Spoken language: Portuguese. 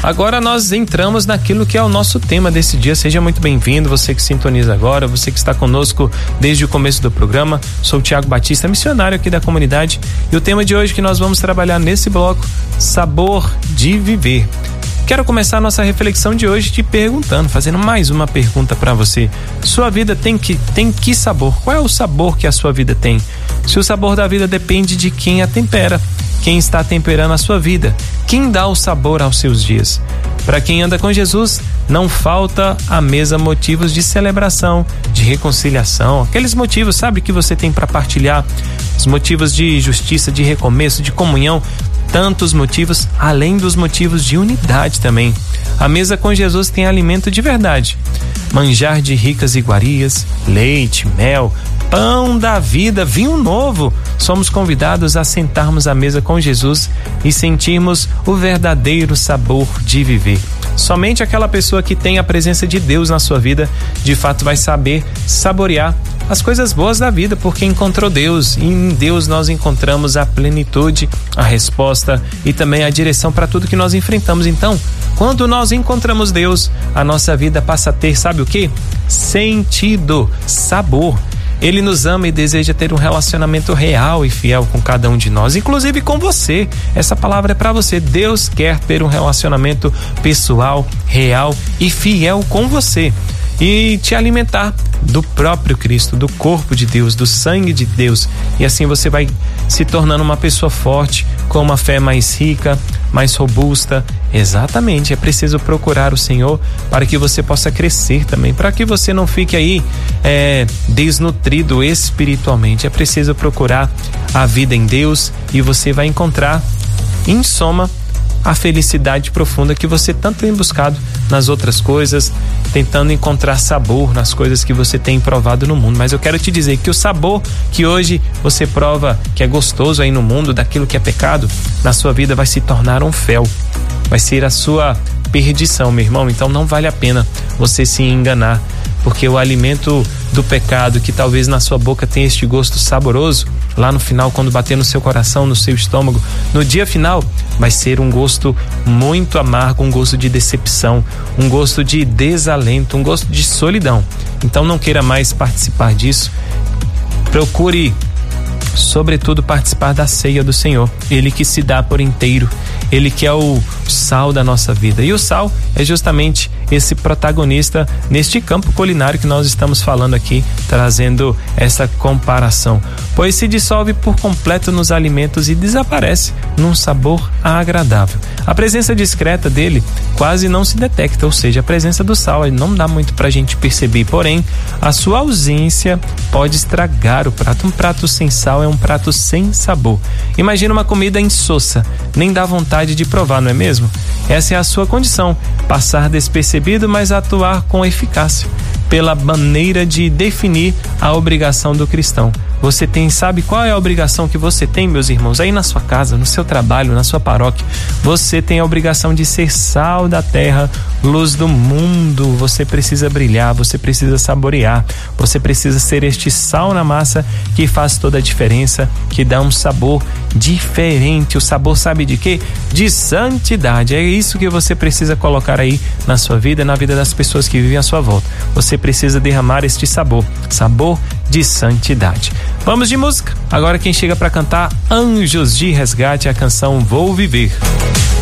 Agora nós entramos naquilo que é o nosso tema desse dia. Seja muito bem-vindo, você que sintoniza agora, você que está conosco desde o começo do programa. Sou o Thiago Batista, missionário aqui da comunidade, e o tema de hoje que nós vamos trabalhar nesse bloco, sabor de viver. Quero começar a nossa reflexão de hoje te perguntando, fazendo mais uma pergunta para você. Sua vida tem que sabor? Qual é o sabor que a sua vida tem? Se o sabor da vida depende de quem a tempera, quem está temperando a sua vida, quem dá o sabor aos seus dias. Para quem anda com Jesus, não falta à mesa motivos de celebração, de reconciliação, aqueles motivos, sabe, que você tem para partilhar, os motivos de justiça, de recomeço, de comunhão, tantos motivos, além dos motivos de unidade também. A mesa com Jesus tem alimento de verdade, manjar de ricas iguarias, leite, mel, pão da vida, vinho novo. Somos convidados a sentarmos à mesa com Jesus e sentirmos o verdadeiro sabor de viver. Somente aquela pessoa que tem a presença de Deus na sua vida, de fato vai saber saborear as coisas boas da vida, porque encontrou Deus, e em Deus nós encontramos a plenitude, a resposta e também a direção para tudo que nós enfrentamos. Então, quando nós encontramos Deus, a nossa vida passa a ter, sabe o quê? Sentido, sabor. Ele nos ama e deseja ter um relacionamento real e fiel com cada um de nós, inclusive com você. Essa palavra é para você. Deus quer ter um relacionamento pessoal, real e fiel com você, e te alimentar do próprio Cristo, do corpo de Deus, do sangue de Deus. E assim você vai se tornando uma pessoa forte, com uma fé mais rica, mais robusta. Exatamente, é preciso procurar o Senhor para que você possa crescer também, para que você não fique aí desnutrido espiritualmente. É preciso procurar a vida em Deus e você vai encontrar, em soma, a felicidade profunda que você tanto tem buscado nas outras coisas, tentando encontrar sabor nas coisas que você tem provado no mundo. Mas eu quero te dizer que o sabor que hoje você prova, que é gostoso aí no mundo, daquilo que é pecado, na sua vida vai se tornar um fel, vai ser a sua perdição, meu irmão. Então não vale a pena você se enganar, porque o alimento do pecado, que talvez na sua boca tenha este gosto saboroso, lá no final, quando bater no seu coração, no seu estômago, no dia final, vai ser um gosto muito amargo, um gosto de decepção, um gosto de desalento, um gosto de solidão. Então não queira mais participar disso. Procure, sobretudo, participar da ceia do Senhor. Ele que se dá por inteiro, Ele que é o sal da nossa vida. E o sal é justamente esse protagonista neste campo culinário que nós estamos falando aqui, trazendo essa comparação, pois se dissolve por completo nos alimentos e desaparece num sabor agradável. A presença discreta dele quase não se detecta, ou seja, a presença do sal não dá muito pra gente perceber, porém a sua ausência pode estragar o prato. Um prato sem sal é um prato sem sabor. Imagina uma comida insossa, nem dá vontade de provar, não é mesmo? Essa é a sua condição, passar despercebido, mas atuar com eficácia, pela maneira de definir a obrigação do cristão. Você sabe qual é a obrigação que você tem, meus irmãos? Aí na sua casa, no seu trabalho, na sua paróquia, você tem a obrigação de ser sal da terra, luz do mundo. Você precisa brilhar, você precisa saborear, você precisa ser este sal na massa que faz toda a diferença, que dá um sabor diferente. O sabor, sabe de quê? De santidade. É isso que você precisa colocar aí na sua vida, na vida das pessoas que vivem à sua volta. Você precisa derramar este sabor de santidade. Vamos de música. Agora quem chega para cantar, Anjos de Resgate, a canção Vou Viver.